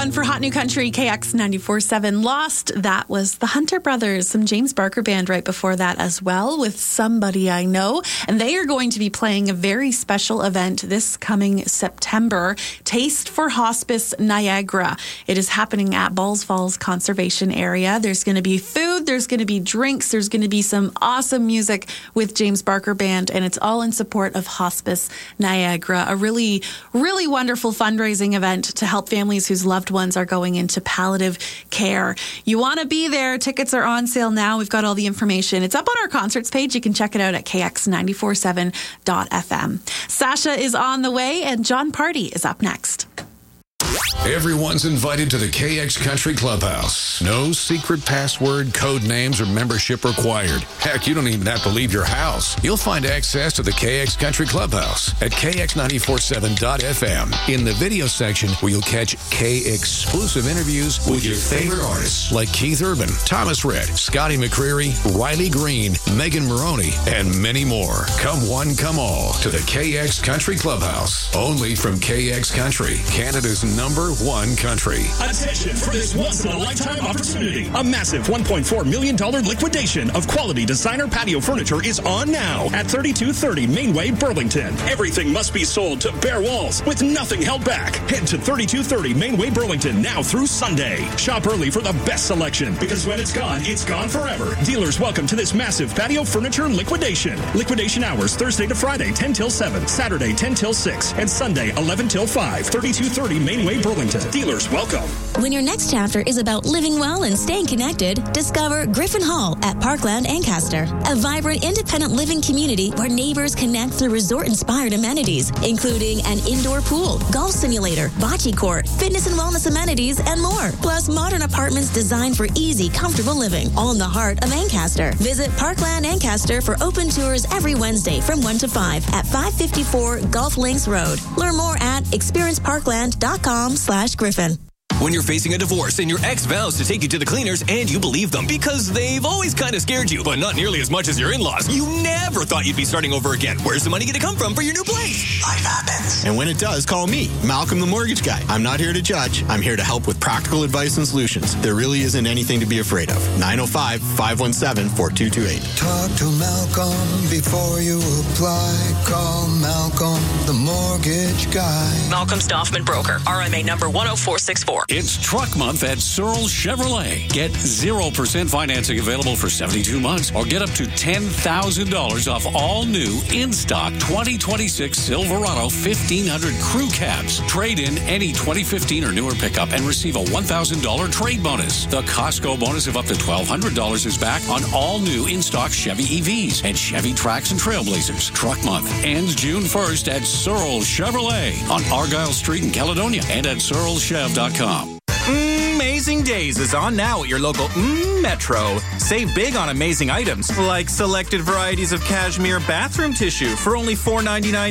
1 for Hot New Country, KX 94.7. Lost, that was the Hunter Brothers, some James Barker Band right before that as well, with Somebody I Know. And they are going to be playing a very special event this coming September, Taste for Hospice Niagara. It is happening at Balls Falls Conservation Area. There's going to be food, there's going to be drinks, there's going to be some awesome music with James Barker Band, and it's all in support of Hospice Niagara, a really, really wonderful fundraising event to help families whose loved ones are going into palliative care. You want to be there. Tickets are on sale now. We've got all the information. It's up on our concerts page. You can check it out at kx947.fm. Sasha is on the way, and John Party is up next. Everyone's invited to the KX Country Clubhouse. No secret password, code names, or membership required. Heck, you don't even have to leave your house. You'll find access to the KX Country Clubhouse at kx947.fm in the video section, where you'll catch K-exclusive interviews with your favorite artists like Keith Urban, Thomas Rhett, Scotty McCreery, Riley Green, Megan Maroney, and many more. Come one, come all to the KX Country Clubhouse. Only from KX Country, Canada's #1 country. Attention for this once-in-a-lifetime opportunity. A massive $1.4 million liquidation of quality designer patio furniture is on now at 3230 Mainway, Burlington. Everything must be sold to bare walls with nothing held back. Head to 3230 Mainway, Burlington now through Sunday. Shop early for the best selection, because when it's gone forever. Dealers welcome to this massive patio furniture liquidation. Liquidation hours Thursday to Friday 10 till 7, Saturday 10 till 6, and Sunday 11 till 5. 3230 Mainway, Burlington. Dealers welcome. When your next chapter is about living well and staying connected, discover Griffin Hall at Parkland Ancaster, a vibrant independent living community where neighbors connect through resort-inspired amenities, including an indoor pool, golf simulator, bocce court, fitness and wellness amenities, and more. Plus modern apartments designed for easy, comfortable living, all in the heart of Ancaster. Visit Parkland Ancaster for open tours every Wednesday from 1 to 5 at 554 Gulf Links Road. Learn more at experienceparkland.com/Griffin. When you're facing a divorce and your ex vows to take you to the cleaners and you believe them because they've always kind of scared you, but not nearly as much as your in-laws, you never thought you'd be starting over again. Where's the money going to come from for your new place? Life happens. And when it does, call me, Malcolm the Mortgage Guy. I'm not here to judge. I'm here to help with practical advice and solutions. There really isn't anything to be afraid of. 905-517-4228. Talk to Malcolm before you apply. Call Malcolm the Mortgage Guy. Malcolm Stoffman Broker, RMA number 10464. It's Truck Month at Searle Chevrolet. Get 0% financing available for 72 months, or get up to $10,000 off all new in-stock 2026 Silverado 1500 crew cabs. Trade in any 2015 or newer pickup and receive a $1,000 trade bonus. The Costco bonus of up to $1,200 is back on all new in-stock Chevy EVs and Chevy Trax and Trailblazers. Truck Month ends June 1st at Searle Chevrolet on Argyle Street in Caledonia and at searlechev.com. Amazing Days is on now at your local Metro. Save big on amazing items like selected varieties of cashmere bathroom tissue for only $4.99